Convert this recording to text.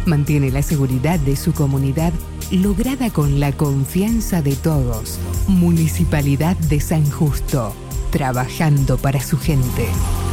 Mantiene la seguridad de su comunidad lograda con la confianza de todos. Municipalidad de San Justo, trabajando para su gente.